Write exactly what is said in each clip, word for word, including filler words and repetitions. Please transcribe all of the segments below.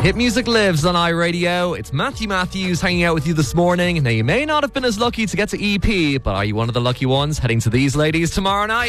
Hit music lives on iRadio. It's Matthew Matthews hanging out with you this morning. Now, you may not have been as lucky to get to E P, but are you one of the lucky ones heading to these ladies tomorrow night?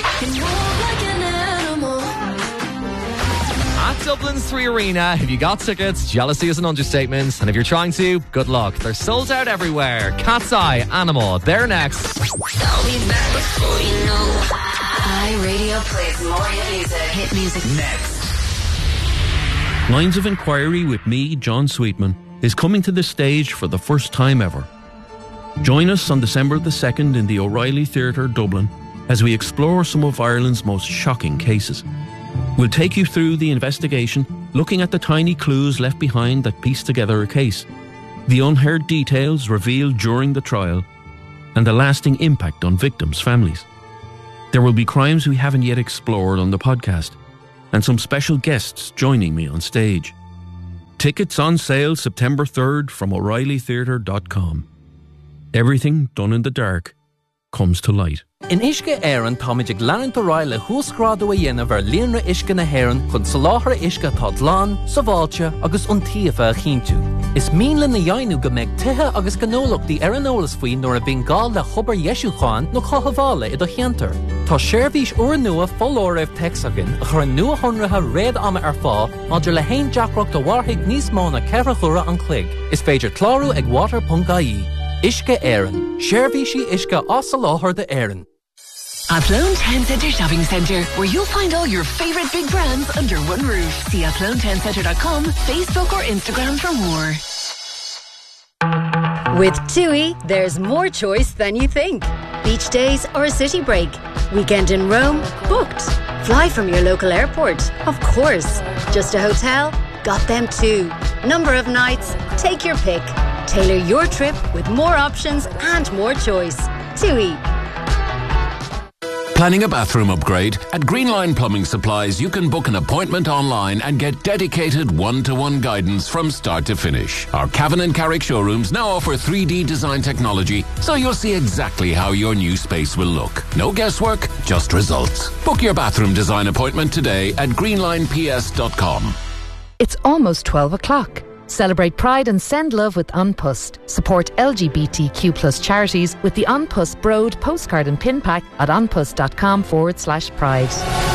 At Dublin's Three Arena, if you got tickets, jealousy is an understatement. And if you're trying to, good luck. They're sold out everywhere. Cat's Eye, Animal, they're next. I'll be back before you know. iRadio plays more hit music. Hit music next. Lines of Inquiry with me, John Sweetman, is coming to the stage for the first time ever. Join us on December the second in the O'Reilly Theatre, Dublin, as we explore some of Ireland's most shocking cases. We'll take you through the investigation, looking at the tiny clues left behind that piece together a case, the unheard details revealed during the trial, and the lasting impact on victims' families. There will be crimes we haven't yet explored on the podcast, and some special guests joining me on stage. Tickets on sale September third from O'Reilly Theatre dot com. Everything done in the dark comes to light. In Ishka Aaron, Tomijig Larent O'Reilly, Husgrado a Yen of our Lirna Ishka na Heron, Consolahra Ishka Todlan, Savalcha, Agus Untiafa Hintu. Is Meanlin na Yainu Gamek Teha Agus Ganolok the Aranolas Fui nor a Bengal la Huber Yeshu Khan, no Kohavala i the Hienter. Ta Shervish Uranua Folorev Texagin, a Haranua Honraha Red Ama Arfa, Modula Hain Jackrock the Warhig Nismona Kerachura and Clig, is Fajer Claru Eg Water Pungai. Ishka Aaron, Shervishi Ishka Osalohar the Aaron. Athlone Town Centre Shopping Centre, where you'll find all your favourite big brands under one roof. See athlone town centre dot com, Facebook or Instagram for more. With TUI, there's more choice than you think. Beach days or a city break. Weekend in Rome? Booked. Fly from your local airport? Of course. Just a hotel? Got them too. Number of nights? Take your pick. Tailor your trip with more options and more choice. TUI. Planning a bathroom upgrade? At Greenline Plumbing Supplies, you can book an appointment online and get dedicated one-to-one guidance from start to finish. Our Cavan and Carrick showrooms now offer three D design technology, so you'll see exactly how your new space will look. No guesswork, just results. Book your bathroom design appointment today at greenline p s dot com. It's almost twelve o'clock. Celebrate Pride and send love with An Post. Support L G B T Q plus charities with the An Post Broad postcard and pin pack at anpost.com forward slash pride.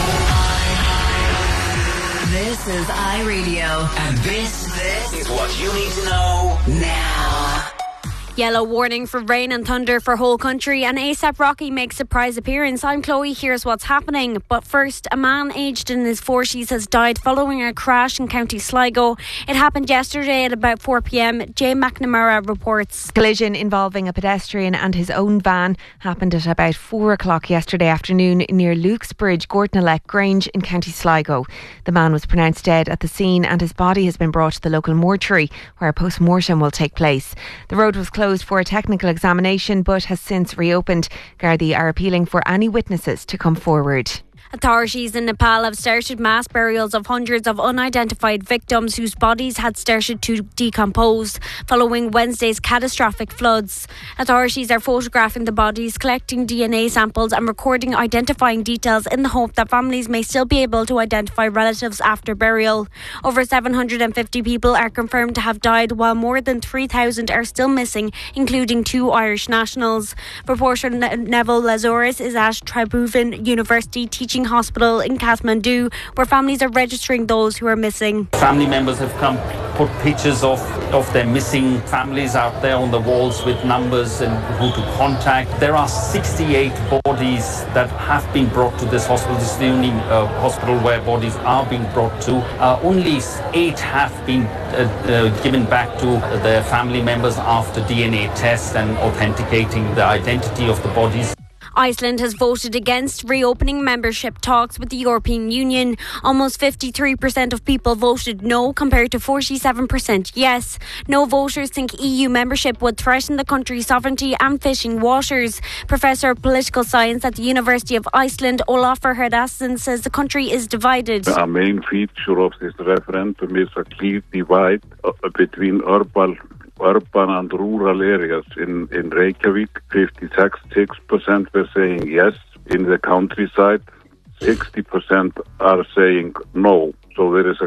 This is iRadio. And this, this is what you need to know now. Yellow warning for rain and thunder for whole country, and ASAP Rocky makes surprise appearance. I'm Chloe, here's what's happening. But first, a man aged in his forties has died following a crash in County Sligo. It happened yesterday at about four p.m. Jay McNamara reports. Collision involving a pedestrian and his own van happened at about four o'clock yesterday afternoon near Luke's Bridge, Gortnalek Grange in County Sligo. The man was pronounced dead at the scene and his body has been brought to the local mortuary where a post-mortem will take place. The road was closed for a technical examination but has since reopened. Gardaí are appealing for any witnesses to come forward. Authorities in Nepal have started mass burials of hundreds of unidentified victims whose bodies had started to decompose following Wednesday's catastrophic floods. Authorities are photographing the bodies, collecting D N A samples and recording identifying details in the hope that families may still be able to identify relatives after burial. Over seven hundred fifty people are confirmed to have died, while more than three thousand are still missing, including two Irish nationals. Reporter Neville Lazouris is at Tribhuvan University Teaching Hospital in Kathmandu, where families are registering those who are missing. Family members have come, put pictures of, of their missing families out there on the walls with numbers and who to contact. There are sixty-eight bodies that have been brought to this hospital. This is the only uh, hospital where bodies are being brought to. Uh, only eight have been uh, uh, given back to their family members after D N A tests and authenticating the identity of the bodies. Iceland has voted against reopening membership talks with the European Union. Almost fifty-three percent of people voted no, compared to forty-seven percent yes. No voters think E U membership would threaten the country's sovereignty and fishing waters. Professor of Political Science at the University of Iceland, Olafur Herdasson, says the country is divided. A main feature of this referendum is a clear divide between urban urban and rural areas. In, in Reykjavik, fifty-six percent were saying yes. In the countryside, sixty percent are saying no. So there is a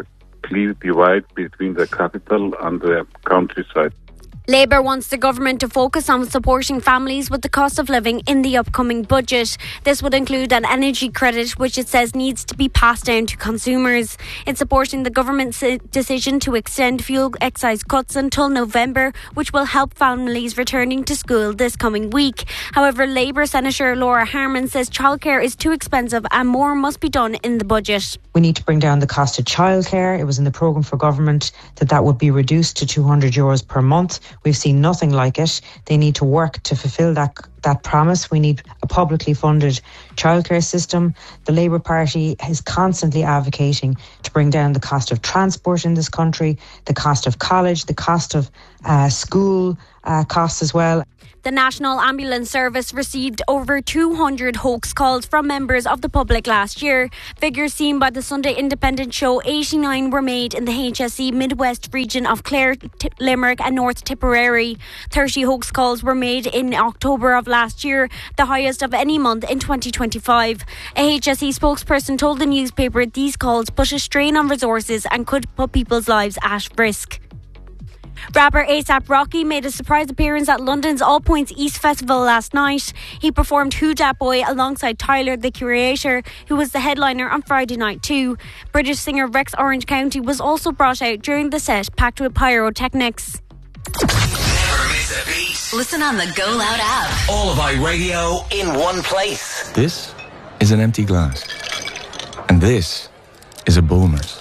clear divide between the capital and the countryside. Labour wants the government to focus on supporting families with the cost of living in the upcoming budget. This would include an energy credit, which it says needs to be passed down to consumers. It's supporting the government's decision to extend fuel excise cuts until November, which will help families returning to school this coming week. However, Labour Senator Laura Harman says childcare is too expensive and more must be done in the budget. We need to bring down the cost of childcare. It was in the programme for government that that would be reduced to two hundred euros per month. We've seen nothing like it. They need to work to fulfil that that promise. We need a publicly funded childcare system. The Labour Party is constantly advocating to bring down the cost of transport in this country, the cost of college, the cost of uh, school uh, costs as well. The National Ambulance Service received over two hundred hoax calls from members of the public last year. Figures seen by the Sunday Independent show eighty-nine were made in the H S E Midwest region of Clare, T- Limerick and North Tipperary. thirty hoax calls were made in October of last year, the highest of any month in twenty twenty-five. A H S E spokesperson told the newspaper these calls put a strain on resources and could put people's lives at risk. Rapper ASAP Rocky made a surprise appearance at London's All Points East Festival last night. He performed Who Dat Boy alongside Tyler, the Creator, who was the headliner on Friday night too. British singer Rex Orange County was also brought out during the set, packed with pyrotechnics. Never miss a beat. Listen on the Go Loud app. All of iRadio in one place. This is an empty glass. And this is a Bulmers.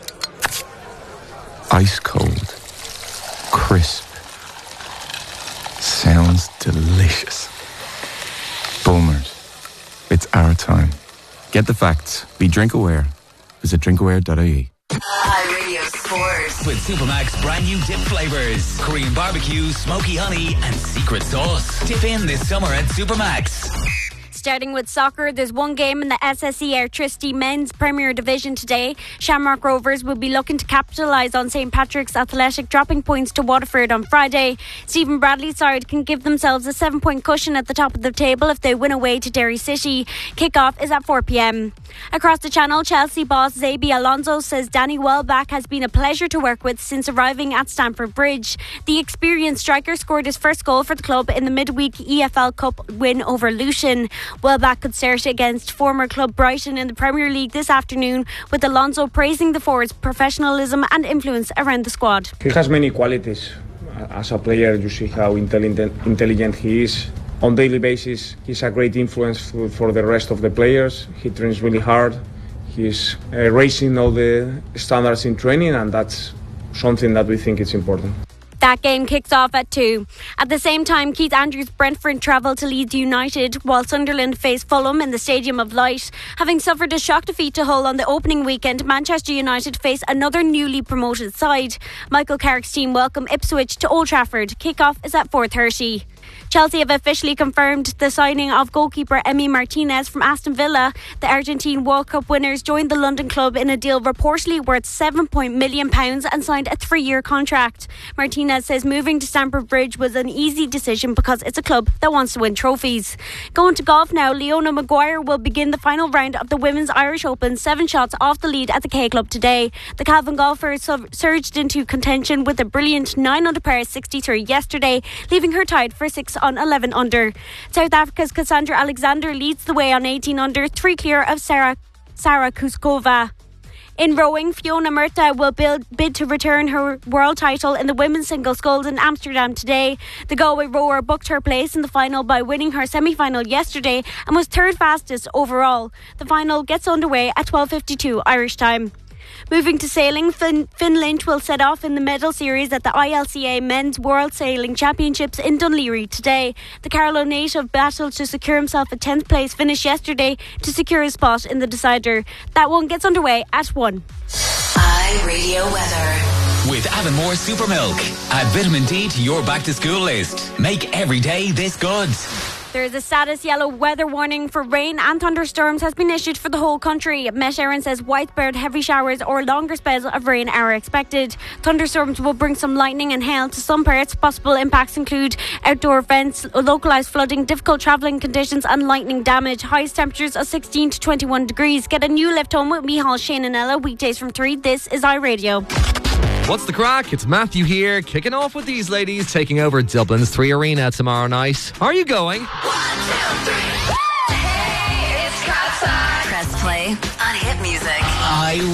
Ice cold. Crisp. Sounds delicious. Bulmers. It's our time. Get the facts. Be drink aware. Visit drinkaware dot I E. iRadio Sport. With Supermax brand new dip flavours. Korean barbecue, smoky honey and secret sauce. Dip in this summer at Supermax. Starting with soccer, there's one game in the S S E Airtricity Men's Premier Division today. Shamrock Rovers will be looking to capitalise on St Patrick's Athletic dropping points to Waterford on Friday. Stephen Bradley's side can give themselves a seven-point cushion at the top of the table if they win away to Derry City. Kick-off is at four p.m. Across the channel, Chelsea boss Xabi Alonso says Danny Welbeck has been a pleasure to work with since arriving at Stamford Bridge. The experienced striker scored his first goal for the club in the midweek E F L Cup win over Luton. Welbeck could start against former club Brighton in the Premier League this afternoon, with Alonso praising the forward's professionalism and influence around the squad. He has many qualities. As a player, you see how intelligent, intelligent he is. On a daily basis, he's a great influence for the rest of the players. He trains really hard. He's uh, raising all the standards in training, and that's something that we think is important. That game kicks off at two. At the same time, Keith Andrews' Brentford travel to Leeds United, while Sunderland face Fulham in the Stadium of Light. Having suffered a shock defeat to Hull on the opening weekend, Manchester United face another newly promoted side. Michael Carrick's team welcome Ipswich to Old Trafford. Kick-off is at four thirty. Chelsea have officially confirmed the signing of goalkeeper Emi Martinez from Aston Villa. The Argentine World Cup winners joined the London club in a deal reportedly worth seven million pounds and signed a three-year contract. Martinez says moving to Stamford Bridge was an easy decision because it's a club that wants to win trophies. Going to golf now, Leona Maguire will begin the final round of the Women's Irish Open, seven shots off the lead at the K Club today. The Calvin golfer surged into contention with a brilliant nine under par sixty-three yesterday, leaving her tied for six on eleven under. South Africa's Cassandra Alexander leads the way on eighteen under, three clear of Sarah, Sarah Kuskova. In rowing, Fiona Murta will build, bid to return her world title in the women's singles sculls in Amsterdam today. The Galway rower booked her place in the final by winning her semi-final yesterday and was third fastest overall. The final gets underway at twelve fifty-two Irish time. Moving to sailing, Finn, Finn Lynch will set off in the medal series at the I L C A Men's World Sailing Championships in Dunleary today. The Carlow native battled to secure himself a tenth place finish yesterday to secure his spot in the decider. That one gets underway at one. iRadio weather. With Avonmore Supermilk. Add vitamin D to your back to school list. Make every day this good. There is a status yellow weather warning for rain and thunderstorms has been issued for the whole country. Met Éireann says widespread heavy showers or longer spells of rain are expected. Thunderstorms will bring some lightning and hail to some parts. Possible impacts include outdoor events, localised flooding, difficult travelling conditions and lightning damage. Highest temperatures of sixteen to twenty-one degrees. Get a new lift home with Micheál, Shane and Ella weekdays from three. This is iRadio. What's the crack? It's Matthew here, kicking off with these ladies taking over Dublin's Three Arena tomorrow night. Are you going? One, two, three. Hey, it's Cat's Eye. Press play on Hit Music. I